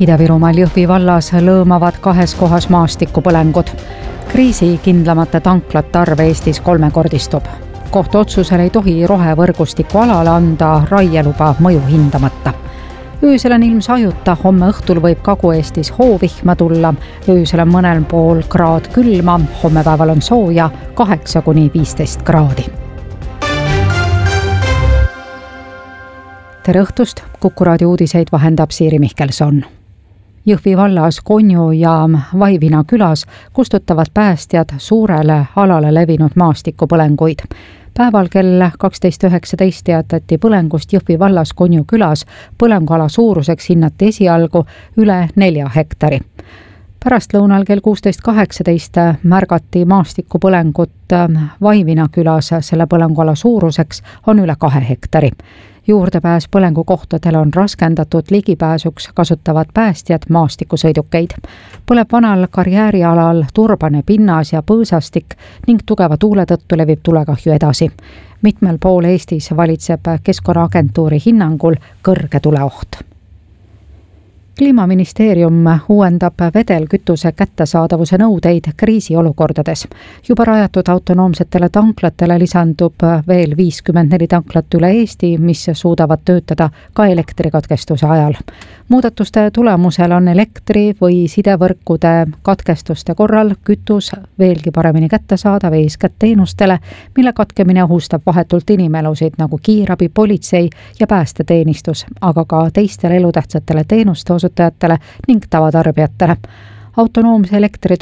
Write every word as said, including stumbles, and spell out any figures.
Ida-Virumaal Jõhvi vallas lõõmavad kahes kohas maastikupõlengud. Kriisikindlamate tanklate arv Eestis kolmekordistub. Kohtu otsusel ei tohi rohevõrgustiku alale anda raieluba mõju hindamata. Öösel on ilm sajuta, homme õhtul võib Kagu-Eestis hoovihma tulla. Öösel on mõnel pool kraad külma, homme päeval on sooja kaheksa kuni viisteist kraadi. Tere õhtust, Kuku raadio uudiseid vahendab Siiri Mihkelson. Jõhvi vallas Konju ja Vaivina külas kustutavad päästjad suurele alale levinud maastikupõlenguid. Päeval kell kaksteist üheksateist teatati põlengust Jõhvi vallas Konju külas. Põlenguala suuruseks hinnati esialgu üle nelja hektari. Pärast lõunal kell kuusteist kaheksateist märgati maastikupõlengut Vaivina külas. Selle põlenguala suuruseks on üle kahe hektari. Juurdepääs põlengukohtadele on raskendatud, ligipääsuks kasutavad päästjad maastikusõidukeid. Põleb vanal karjäärialal turbane pinnas ja põõsastik ning tugeva tuule tõttu levib tulekahju edasi. Mitmel pool Eestis valitseb Keskkonnaagentuuri hinnangul kõrge tuleoht. Kliimaministeerium uuendab vedelkütuse kättesaadavuse nõudeid kriisiolukordades. Juba rajatud autonoomsetele tanklatele lisandub veel viiskümmend neli tanklat üle Eesti, mis suudavad töötada ka elektrikatkestuse ajal. Muudatuste tulemusel on elektri või sidevõrkude katkestuste korral kütus veelgi paremini kättesaadav eeskätt teenustele, mille katkemine ohustab vahetult inimelusid nagu kiirabi, politsei ja päästeteenistus, aga ka teistele elutähtsatele teenuste osutajatele ning tavatarbijatele. Autonoomse elektri